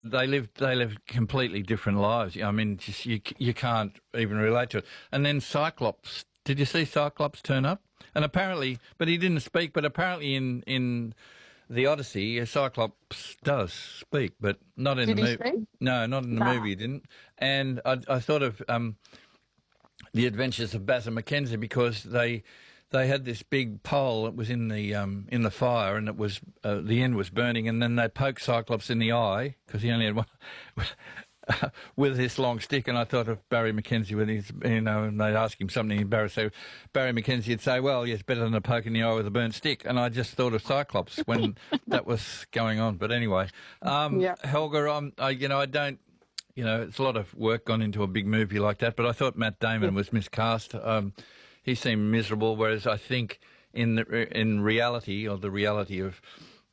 They live completely different lives. I mean, just you can't even relate to it. And then Cyclops. Did you see Cyclops turn up? And apparently, but he didn't speak. But apparently, in the Odyssey, Cyclops does speak, but not in Did the he movie. speak? No, not in the Nah. movie. He didn't. And I thought of the Adventures of Basil Mackenzie because they had this big pole that was in the fire, and it was the end was burning, and then they poked Cyclops in the eye because he only had one with this long stick. And I thought of Barry Mackenzie when he's and they'd ask him something, and Barry Mackenzie would say, "Well, yes, better than a poke in the eye with a burnt stick." And I just thought of Cyclops when that was going on. But anyway, Yeah. Helga, I don't. It's a lot of work gone into a big movie like that, but I thought Matt Damon was miscast. He seemed miserable, whereas I think in reality, or the reality of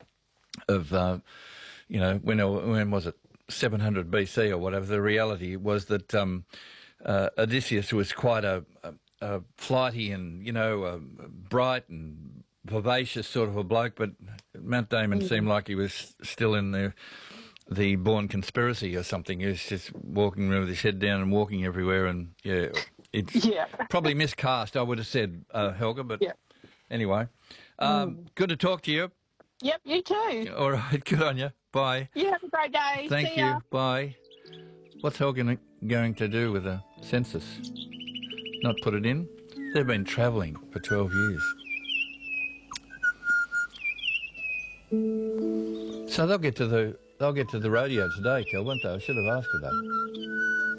when was it, 700 BC or whatever, the reality was that Odysseus was quite a flighty and bright and vivacious sort of a bloke, but Matt Damon seemed like he was still in the Bourne Conspiracy or something. He was just walking around with his head down and walking everywhere, and it's probably miscast, I would have said, Helga, but anyway. Good to talk to you. Yep, you too. All right, good on you. Bye. You have a great day. Thank See you. ya. Bye. What's Helga going to do with the census? Not put it in? They've been travelling for 12 years. So they'll get to the rodeo today, Kel, won't they? I should have asked her that.